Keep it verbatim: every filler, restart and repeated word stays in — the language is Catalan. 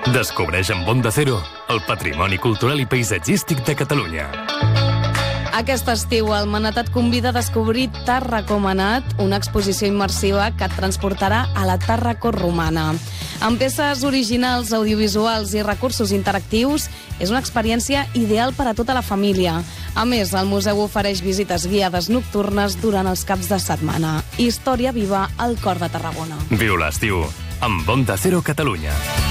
Descobreix amb Onda Cero el patrimoni cultural i paisatgístic de Catalunya. Aquest estiu el Manat et convida a descobrir Tàrraco-Manat, una exposició immersiva que et transportarà a la Tàrraco romana. Amb peces originals, audiovisuals i recursos interactius, és una experiència ideal per a tota la família. A més, el museu ofereix visites guiades nocturnes durant els caps de setmana. Història viva al cor de Tarragona. Viu l'estiu amb Onda Cero Catalunya.